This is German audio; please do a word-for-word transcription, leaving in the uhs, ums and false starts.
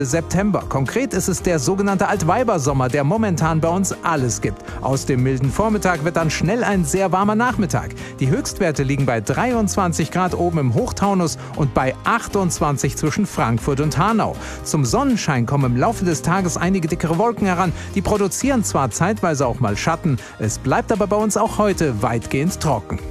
September. Konkret ist es der sogenannte Altweibersommer, der momentan bei uns alles gibt. Aus dem milden Vormittag wird dann schnell ein sehr warmer Nachmittag. Die Höchstwerte liegen bei dreiundzwanzig Grad oben im Hochtaunus und bei achtundzwanzig zwischen Frankfurt und Hanau. Zum Sonnenschein kommen im Laufe des Tages einige dickere Wolken heran. Die produzieren zwar zeitweise auch mal Schatten, es bleibt aber bei uns auch heute weitgehend trocken.